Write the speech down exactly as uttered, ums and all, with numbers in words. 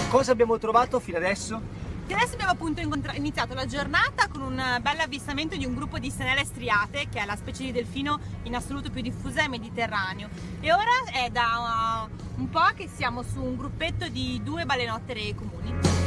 Cosa abbiamo trovato fino adesso? Che adesso abbiamo appunto iniziato la giornata con un bel avvistamento di un gruppo di senelle striate, che è la specie di delfino in assoluto più diffusa nel Mediterraneo, e ora è da uh, un po' che siamo su un gruppetto di due balenottere comuni.